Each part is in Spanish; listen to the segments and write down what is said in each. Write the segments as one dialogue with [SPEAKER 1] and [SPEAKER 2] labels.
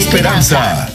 [SPEAKER 1] esperanza.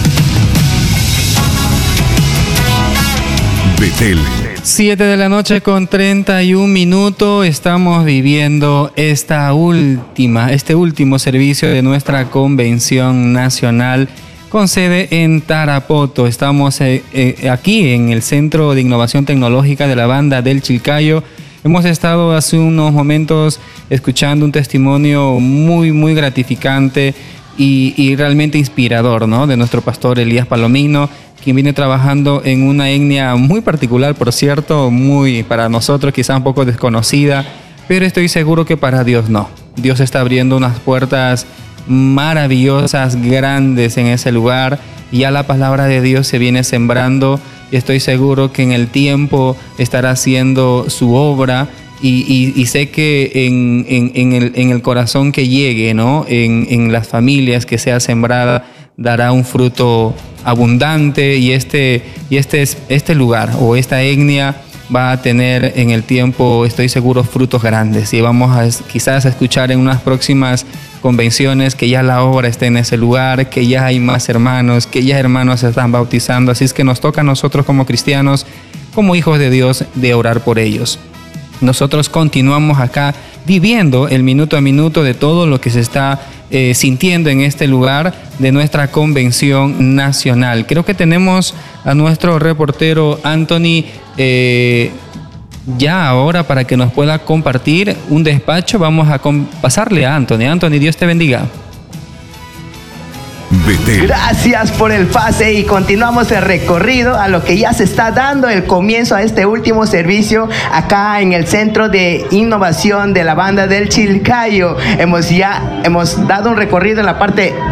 [SPEAKER 1] Betel.
[SPEAKER 2] 7 de la noche con 31 minutos. Estamos viviendo este último servicio de nuestra convención nacional con sede en Tarapoto. Estamos aquí en el Centro de Innovación Tecnológica de la Banda del Chilcayo. Hemos estado hace unos momentos escuchando un testimonio muy gratificante y realmente inspirador, ¿no? De nuestro pastor Elías Palomino, quien viene trabajando en una etnia muy particular, por cierto, muy para nosotros quizá un poco desconocida, pero estoy seguro que para Dios no. Dios está abriendo unas puertas maravillosas, grandes en ese lugar. Ya la palabra de Dios se viene sembrando y estoy seguro que en el tiempo estará haciendo su obra. Y sé que en el corazón que llegue, ¿no? En las familias que sea sembrada, dará un fruto abundante y este lugar o esta etnia va a tener en el tiempo, estoy seguro, frutos grandes. Y vamos quizás a escuchar en unas próximas convenciones que ya la obra está en ese lugar, que ya hay más hermanos, que ya hermanos se están bautizando. Así es que nos toca a nosotros como cristianos, como hijos de Dios, de orar por ellos. Nosotros continuamos acá viviendo el minuto a minuto de todo lo que se está sintiendo en este lugar de nuestra convención nacional. Creo que tenemos a nuestro reportero Anthony ya ahora para que nos pueda compartir un despacho. Vamos a pasarle a Anthony. Anthony, Dios te bendiga.
[SPEAKER 1] Betel.
[SPEAKER 3] Gracias por el pase y continuamos el recorrido a lo que ya se está dando el comienzo a este último servicio acá en el Centro de Innovación de la Banda del Chilcayo. Hemos dado un recorrido en la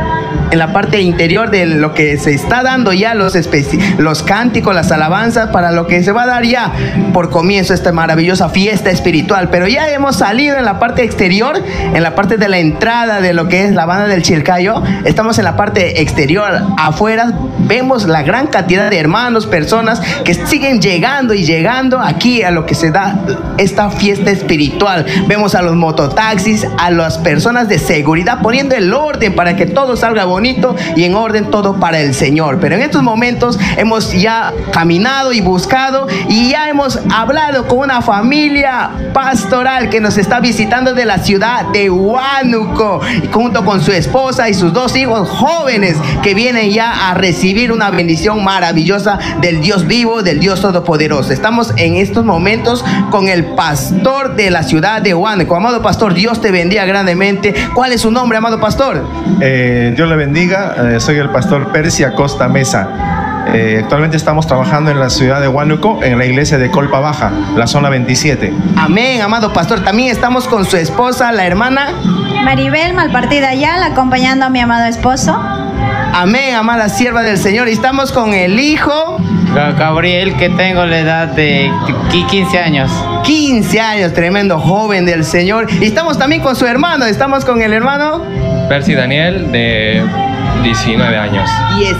[SPEAKER 3] parte interior de lo que se está dando ya, los cánticos, las alabanzas, para lo que se va a dar ya por comienzo esta maravillosa fiesta espiritual. Pero ya hemos salido en la parte exterior, en la parte de la entrada de lo que es la Banda del Chilcayo. Estamos en la parte exterior, afuera vemos la gran cantidad de hermanos, personas que siguen llegando y llegando aquí a lo que se da esta fiesta espiritual. Vemos a los mototaxis, a las personas de seguridad poniendo el orden para que todo salga bonito y en orden todo para el Señor. Pero en estos momentos hemos ya caminado y buscado y ya hemos hablado con una familia pastoral que nos está visitando de la ciudad de Huánuco, junto con su esposa y sus dos hijos jóvenes que vienen ya a recibir una bendición maravillosa del Dios vivo, del Dios todopoderoso. Estamos en estos momentos con el pastor de la ciudad de Huánuco. Amado pastor, Dios te bendiga grandemente. ¿Cuál es su nombre, amado pastor?
[SPEAKER 4] Dios le bendiga. Soy el pastor Percy Acosta Mesa. Actualmente estamos trabajando en la ciudad de Huánuco, en la iglesia de Colpa Baja, la zona 27. Amén,
[SPEAKER 3] amado pastor. También estamos con su esposa, la hermana
[SPEAKER 5] Maribel Malpartida Ayala, acompañando a mi amado esposo.
[SPEAKER 3] Amén, amada sierva del Señor. Y estamos con el hijo
[SPEAKER 6] Gabriel, que tengo la edad de 15 años.
[SPEAKER 3] 15 años, tremendo joven del Señor. Y estamos también con su hermano. Estamos con el hermano
[SPEAKER 7] Percy Daniel, de 19 años.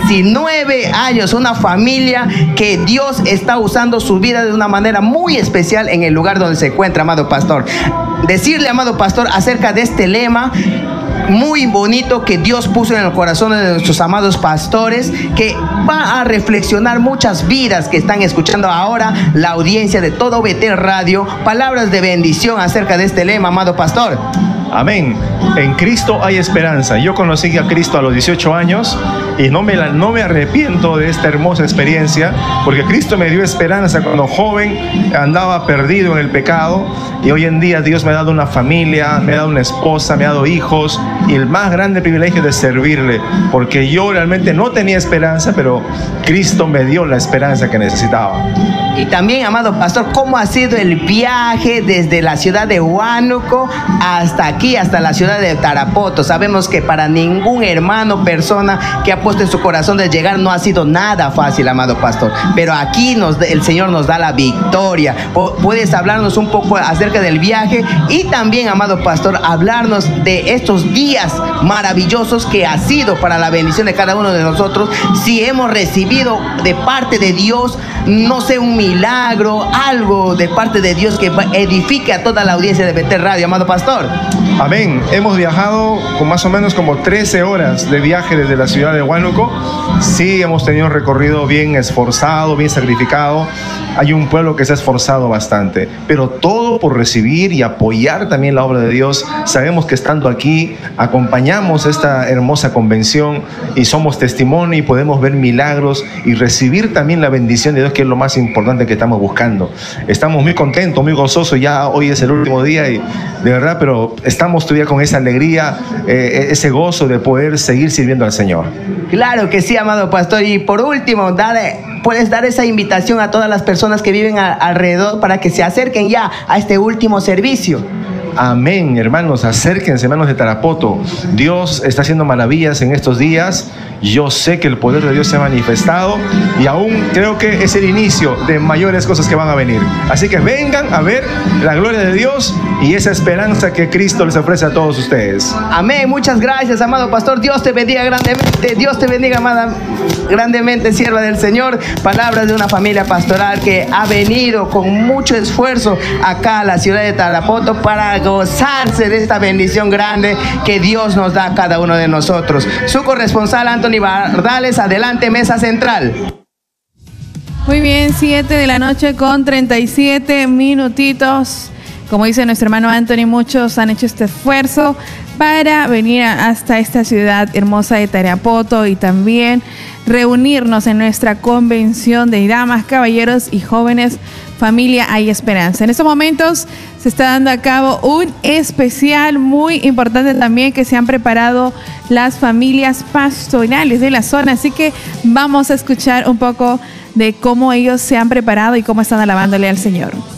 [SPEAKER 3] 19 años, una familia que Dios está usando su vida de una manera muy especial en el lugar donde se encuentra, amado pastor. Decirle, amado pastor, acerca de este lema muy bonito que Dios puso en el corazón de nuestros amados pastores, que va a reflexionar muchas vidas que están escuchando ahora la audiencia de Todo Betel Radio. Palabras de bendición acerca de este lema, amado pastor.
[SPEAKER 4] Amén. En Cristo hay esperanza. Yo conocí a Cristo a los 18 años y no me arrepiento de esta hermosa experiencia, porque Cristo me dio esperanza cuando joven andaba perdido en el pecado, y hoy en día Dios me ha dado una familia, me ha dado una esposa, me ha dado hijos, y el más grande privilegio de servirle, porque yo realmente no tenía esperanza, pero Cristo me dio la esperanza que necesitaba.
[SPEAKER 3] Y también, amado pastor, ¿cómo ha sido el viaje desde la ciudad de Huánuco hasta aquí, hasta la ciudad de Tarapoto? Sabemos que para ningún hermano, persona que ha puesto en su corazón de llegar, no ha sido nada fácil, amado pastor. Pero aquí el Señor nos da la victoria. ¿Puedes hablarnos un poco acerca del viaje? Y también, amado pastor, hablarnos de estos días maravillosos que ha sido para la bendición de cada uno de nosotros. Si hemos recibido de parte de Dios, no sé, un milagro, algo de parte de Dios que edifique a toda la audiencia de Betel Radio, amado pastor.
[SPEAKER 4] Amén. Hemos viajado con más o menos como 13 horas de viaje desde la ciudad de Huánuco. Sí, hemos tenido un recorrido bien esforzado, bien sacrificado. Hay un pueblo que se ha esforzado bastante, pero todo por recibir y apoyar también la obra de Dios. Sabemos que estando aquí acompañamos esta hermosa convención y somos testimonio y podemos ver milagros y recibir también la bendición de Dios, que es lo más importante que estamos buscando. Estamos muy contentos, muy gozosos. Ya hoy es el último día y de verdad, pero estamos todavía con esa alegría, ese gozo de poder seguir sirviendo al Señor.
[SPEAKER 3] Claro que sí, amado pastor. Y por último, puedes dar esa invitación a todas las personas que viven alrededor para que se acerquen ya a este último servicio.
[SPEAKER 4] Amén, hermanos, acérquense, hermanos de Tarapoto. Dios está haciendo maravillas en estos días. Yo sé que el poder de Dios se ha manifestado y aún creo que es el inicio de mayores cosas que van a venir. Así que vengan a ver la gloria de Dios y esa esperanza que Cristo les ofrece a todos ustedes.
[SPEAKER 3] Amén. Muchas gracias, amado pastor. Dios te bendiga grandemente. Dios te bendiga, amada, grandemente, sierva del Señor. Palabras de una familia pastoral que ha venido con mucho esfuerzo acá a la ciudad de Tarapoto para gozarse de esta bendición grande que Dios nos da a cada uno de nosotros. Su corresponsal Anthony Bardales, adelante, mesa central.
[SPEAKER 1] Muy bien, 7 de la noche con 37 minutitos. Como dice nuestro hermano Anthony, muchos han hecho este esfuerzo para venir hasta esta ciudad hermosa de Tarapoto y también reunirnos en nuestra convención de damas, caballeros y jóvenes. Familia Hay Esperanza. En estos momentos se está dando a cabo un especial muy importante también que se han preparado las familias pastorales de la zona. Así que vamos a escuchar un poco de cómo ellos se han preparado y cómo están alabándole al Señor.